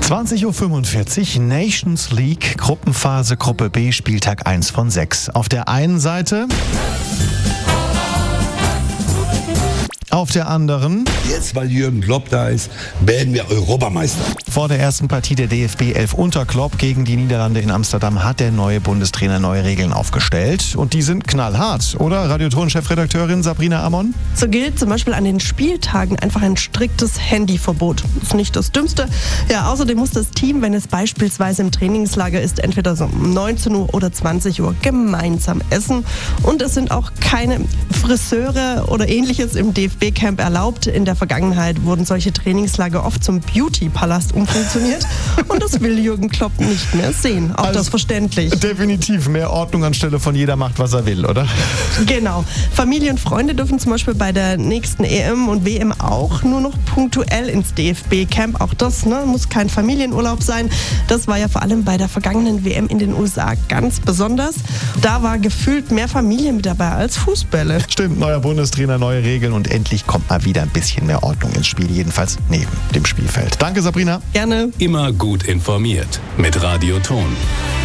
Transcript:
20.45 Uhr, Nations League, Gruppenphase, Gruppe B, Spieltag 1 von 6. Auf der einen Seite, auf der anderen, jetzt, weil Jürgen Klopp da ist, werden wir Europameister. Vor der ersten Partie der DFB 11 unter Klopp gegen die Niederlande in Amsterdam hat der neue Bundestrainer neue Regeln aufgestellt. Und die sind knallhart, oder? Radioton-Chefredakteurin Sabrina Amon? So gilt zum Beispiel an den Spieltagen einfach ein striktes Handyverbot. Ist nicht das Dümmste. Ja, außerdem muss das Team, wenn es beispielsweise im Trainingslager ist, entweder so um 19 Uhr oder 20 Uhr gemeinsam essen. Und es sind auch keine Friseure oder Ähnliches im DFB-Camp erlaubt. In der Vergangenheit wurden solche Trainingslager oft zum Beauty-Palast umfunktioniert. Und das will Jürgen Klopp nicht mehr sehen. Auch das verständlich. Definitiv mehr Ordnung anstelle von jeder macht, was er will, oder? Genau. Familie und Freunde dürfen zum Beispiel bei der nächsten EM und WM auch nur noch punktuell ins DFB-Camp. Auch das muss kein Familienurlaub sein. Das war ja vor allem bei der vergangenen WM in den USA ganz besonders. Da war gefühlt mehr Familie mit dabei als Fußbälle. Stimmt, neuer Bundestrainer, neue Regeln und endlich kommt mal wieder ein bisschen mehr Ordnung ins Spiel, jedenfalls neben dem Spielfeld. Danke, Sabrina. Gerne. Immer gut informiert mit Radioton.